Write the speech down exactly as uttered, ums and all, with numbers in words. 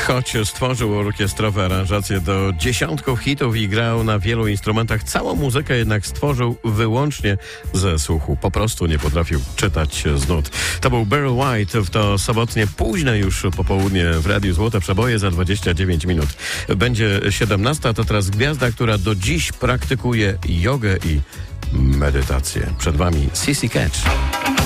Choć stworzył orkiestrowe aranżacje do dziesiątków hitów i grał na wielu instrumentach, całą muzykę jednak stworzył wyłącznie ze słuchu. Po prostu nie potrafił czytać z nut. To był Beryl White w to sobotnie późne już popołudnie w Radiu Złote Przeboje za dwadzieścia dziewięć minut. Będzie siedemnasta, to teraz gwiazda, która do dziś praktykuje jogę i medytację. Przed wami Sissy Catch.